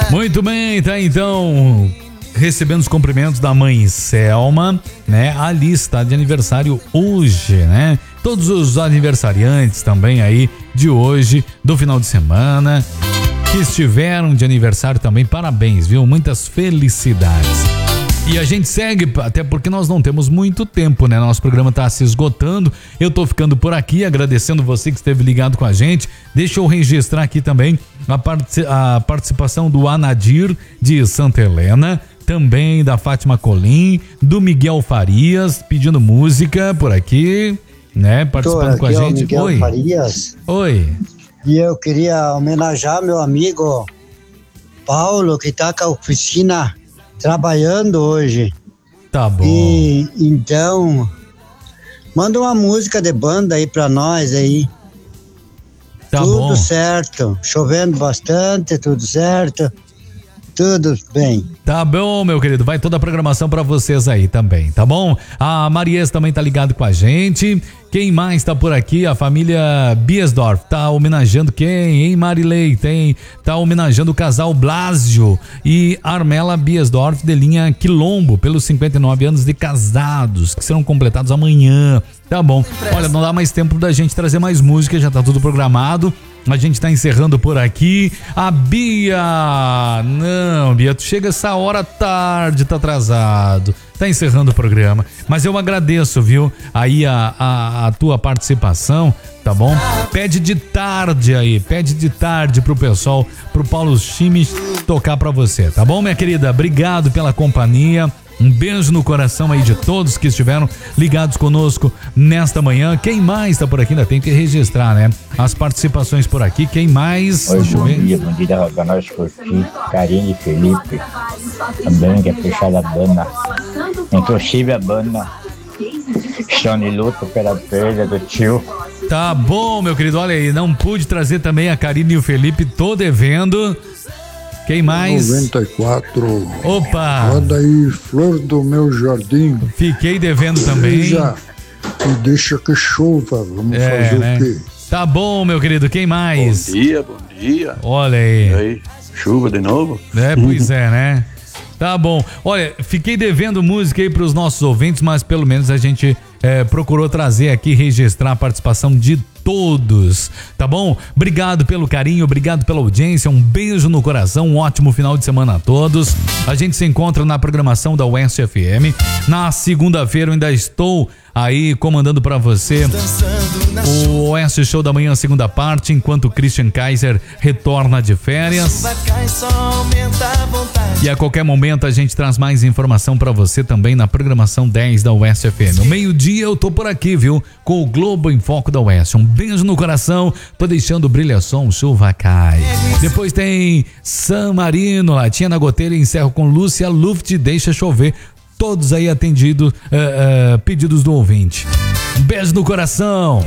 Muito bem, tá então recebendo os cumprimentos da mãe Selma, né? Ali está de aniversário hoje, né? Todos os aniversariantes também aí de hoje, do final de semana, que estiveram de aniversário também, parabéns, viu? Muitas felicidades. E a gente segue, até porque nós não temos muito tempo, né? Nosso programa tá se esgotando. Eu tô ficando por aqui, agradecendo você que esteve ligado com a gente. Deixa eu registrar aqui também a participação do Anadir de Santa Helena, também da Fátima Colim, do Miguel Farias, pedindo música por aqui, né? Participando com a gente. Miguel Oi. Farias. Oi. E eu queria homenagear meu amigo Paulo, que tá com a oficina trabalhando hoje. Tá bom. E então, manda uma música de banda aí pra nós aí. Tá tudo bom. certo, chovendo bastante, tudo certo, tudo bem. Tá bom, meu querido, vai toda a programação pra vocês aí também, tá bom? A Marias também tá ligado com a gente. Quem mais tá por aqui? A família Biesdorf tá homenageando quem, hein, Marilei? Tá homenageando o casal Blasio e Armela Biesdorf de linha Quilombo, pelos 59 anos de casados, que serão completados amanhã. Tá bom. Olha, não dá mais tempo da gente trazer mais música, já tá tudo programado. A gente tá encerrando por aqui. A Bia! Não, Bia, tu chega essa hora tarde, tá atrasado. Tá encerrando o programa. Mas eu agradeço, viu? Aí a tua participação, tá bom? Pede de tarde pro pessoal, pro Paulo Chimes tocar pra você, tá bom, minha querida? Obrigado pela companhia. Um beijo no coração aí de todos que estiveram ligados conosco nesta manhã. Quem mais tá por aqui? Ainda tem que registrar, né? As participações por aqui. Quem mais? Oi, bom dia pra nós curtir. Karine e Felipe. Também que é fechada a banda. Inclusive a banda. Estão de luto pela perda do tio. Tá bom, meu querido. Olha aí, não pude trazer também a Karine e o Felipe. Tô devendo. Quem mais? 94. Opa! Roda aí, Flor do Meu Jardim. Fiquei devendo também. Já. E deixa que chova. Vamos fazer né? o quê? Tá bom, meu querido. Quem mais? Bom dia. Olha aí. E aí, chuva de novo? Pois é, né? Tá bom. Olha, fiquei devendo música aí pros nossos ouvintes, mas pelo menos a gente procurou trazer aqui, registrar a participação de todos, tá bom? Obrigado pelo carinho, obrigado pela audiência, um beijo no coração, um ótimo final de semana a todos. A gente se encontra na programação da Oeste FM. Na segunda-feira eu ainda estou aí comandando pra você o Oeste Show da Manhã, segunda parte, enquanto o Christian Kaiser retorna de férias. E a qualquer momento a gente traz mais informação pra você também na programação 10 da Oeste FM. No meio-dia eu tô por aqui, viu? Com o Globo em Foco da Oeste. Um beijo no coração, tô deixando brilha som, chuva cai. Depois tem San Marino, Latinha na Goteira e encerro com Lúcia Luft, Deixa Chover. Todos aí atendidos, pedidos do ouvinte. Um beijo no coração.